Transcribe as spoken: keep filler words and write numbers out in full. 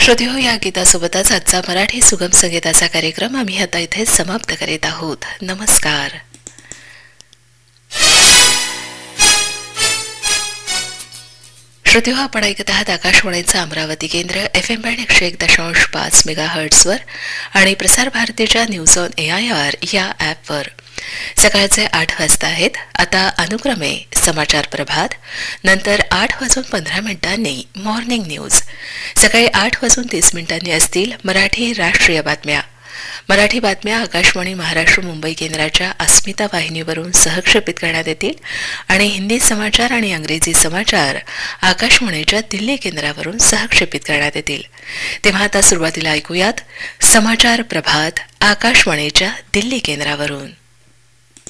श्रोतेहो, या गीतासोबतच आजचा मराठी सुगम संगीताचा कार्यक्रम आम्ही आता इथे समाप्त करीत आहोत. नमस्कार. श्रोतेहो, आपण ऐकत आहात आकाशवाणीचं अमरावती केंद्र एफ एम बँड एकशे एक दशांश पाच मेगा हर्ट्सवर आणि प्रसार भारतीच्या news on A I R या ॲपवर. सकाळचे आठ वाजता आहेत. आता अनुक्रमे समाचार प्रभात, नंतर आठ वाजून पंधरा मिनिटांनी मॉर्निंग न्यूज, सकाळी आठ वाजून तीस मिनिटांनी असतील मराठी राष्ट्रीय बातम्या. मराठी बातम्या आकाशवाणी महाराष्ट्र मुंबई केंद्राच्या अस्मिता वाहिनीवरून सहक्षेपित करण्यात येतील आणि हिंदी समाचार आणि इंग्रजी समाचार आकाशवाणीच्या दिल्ली केंद्रावरून सहक्षेपित करण्यात येतील. तेव्हा आता सुरुवातीला ऐकूयात समाचार प्रभात आकाशवाणीच्या दिल्ली केंद्रावरून.